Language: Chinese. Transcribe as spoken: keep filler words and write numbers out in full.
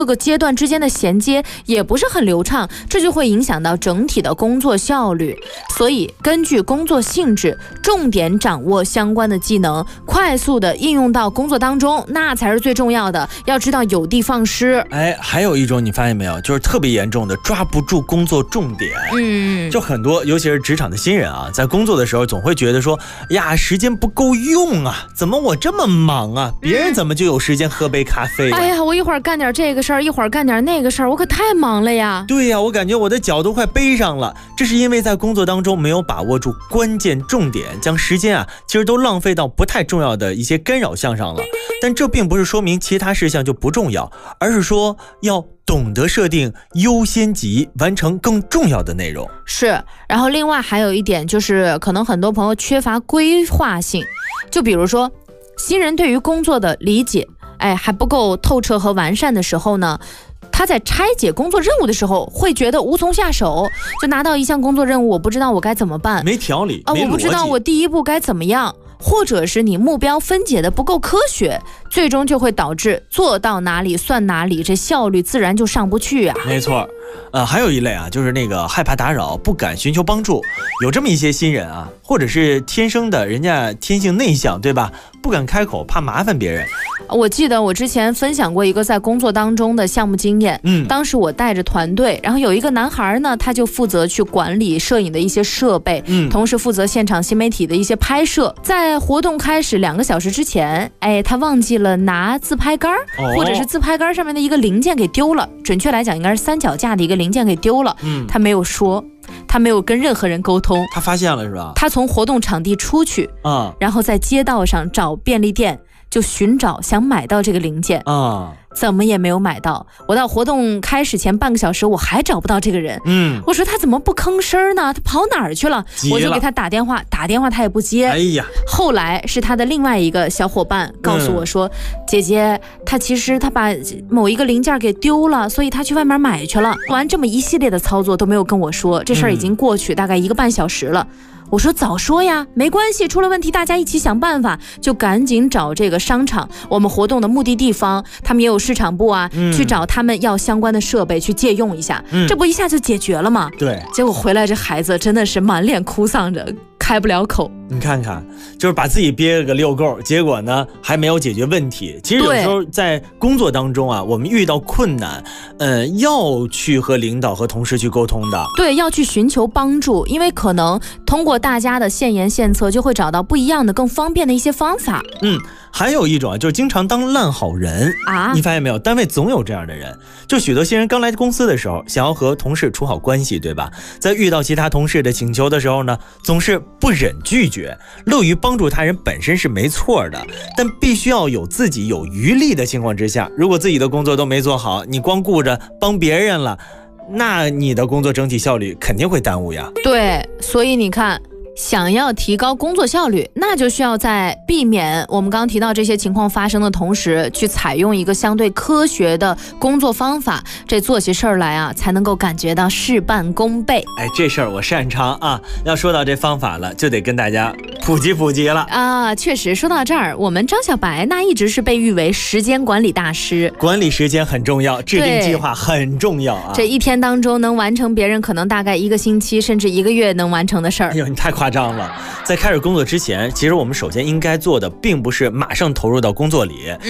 各个阶段之间的衔接也不是很流畅，这就会影响到整体的工作效率。所以根据工作性质，重点掌握相关的技能，快速的应用到工作当中，那才是最重要的。要知道有的放矢。 哎，还有一种你发现没有，就是特别严重的抓不住工作重点。嗯，就很多尤其是职场的新人啊，在工作的时候总会觉得说呀，时间不够用啊，怎么我这么忙啊，别人怎么就有时间喝杯咖啡啊？ 哎呀，我一会儿干点这个事儿，一会儿干点那个事儿，我可太忙了呀。 对呀，我感觉我的脚都快背上了。这是因为在工作当中没有把握住关键重点，将时间啊其实都浪费到不太重要的一些干扰项上了。但这并不是说明其他事项就不重要，而是说要懂得设定优先级，完成更重要的内容。 是，然后另外还有一点就是，可能很多朋友缺乏规划性，就比如说新人对于工作的理解，哎，还不够透彻和完善的时候呢，他在拆解工作任务的时候会觉得无从下手，就拿到一项工作任务，我不知道我该怎么办， 没条理啊，我不知道我第一步该怎么样，或者是你目标分解的不够科学，最终就会导致做到哪里算哪里，这效率自然就上不去啊。 没错，呃，还有一类啊，就是那个害怕打扰，不敢寻求帮助。有这么一些新人啊，或者是天生的，人家天性内向，对吧？不敢开口，怕麻烦别人。 我记得我之前分享过一个在工作当中的项目经验，嗯，当时我带着团队，然后有一个男孩呢，他就负责去管理摄影的一些设备，嗯，同时负责现场新媒体的一些拍摄。在活动开始两个小时之前，哎，他忘记了拿自拍杆，哦，或者是自拍杆上面的一个零件给丢了，准确来讲应该是三脚架的一个零件给丢了，嗯，他没有说。他没有跟任何人沟通， 他发现了是吧？ 他从活动场地出去啊，然后在街道上找便利店，就寻找想买到这个零件啊，怎么也没有买到。我到活动开始前半个小时，我还找不到这个人。嗯，我说他怎么不吭声呢？他跑哪儿去了？我就给他打电话，打电话他也不接。哎呀，后来是他的另外一个小伙伴告诉我说，嗯，姐姐，他其实他把某一个零件给丢了，所以他去外面买去了。完这么一系列的操作都没有跟我说，这事儿已经过去大概一个半小时了。我说早说呀，没关系，出了问题大家一起想办法，就赶紧找这个商场，我们活动的目的地方，他们也有市场部啊，嗯，去找他们要相关的设备去借用一下，嗯，这不一下就解决了吗？对，结果回来这孩子真的是满脸哭丧着，开不了口。 你看看，就是把自己憋了个溜够，结果呢还没有解决问题。其实有时候在工作当中啊，我们遇到困难，呃，要去和领导和同事去沟通的。对，要去寻求帮助，因为可能通过大家的献言献策，就会找到不一样的、更方便的一些方法。嗯，还有一种啊，就是经常当烂好人啊。你发现没有，单位总有这样的人。就许多新人刚来公司的时候，想要和同事处好关系，对吧？在遇到其他同事的请求的时候呢，总是不忍拒绝，乐于帮助他人本身是没错的，但必须要有自己有余力的情况之下，如果自己的工作都没做好，你光顾着帮别人了，那你的工作整体效率肯定会耽误呀。对，所以你看，想要提高工作效率，那就需要在避免我们刚刚提到这些情况发生的同时，去采用一个相对科学的工作方法，这做起事儿来啊，才能够感觉到事半功倍。哎，这事儿我擅长啊！要说到这方法了，就得跟大家普及普及了啊！确实，说到这儿，我们张小白那一直是被誉为时间管理大师。管理时间很重要，制定计划很重要啊！这一天当中能完成别人可能大概一个星期甚至一个月能完成的事儿。哎呦，你太夸张了！在开始工作之前，其实我们首先应该做的，并不是马上投入到工作里。